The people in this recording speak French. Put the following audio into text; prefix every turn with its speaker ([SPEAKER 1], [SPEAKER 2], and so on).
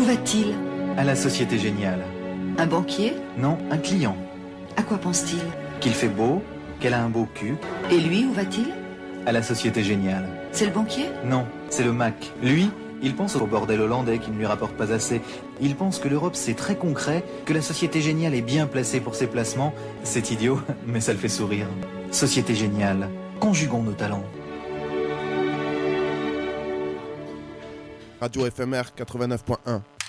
[SPEAKER 1] Où va-t-il?
[SPEAKER 2] À la Société Géniale.
[SPEAKER 1] Un banquier?
[SPEAKER 2] Non, un client.
[SPEAKER 1] À quoi pense-t-il?
[SPEAKER 2] Qu'il fait beau, qu'elle a un beau cul.
[SPEAKER 1] Et lui, où va-t-il?
[SPEAKER 2] À la Société Géniale.
[SPEAKER 1] C'est le banquier?
[SPEAKER 2] Non, c'est le Mac. Lui, il pense au bordel hollandais qui ne lui rapporte pas assez. Il pense que l'Europe c'est très concret, que la Société Géniale est bien placée pour ses placements. C'est idiot, mais ça le fait sourire. Société Géniale, conjuguons nos talents.
[SPEAKER 3] Radio FMR 89.1.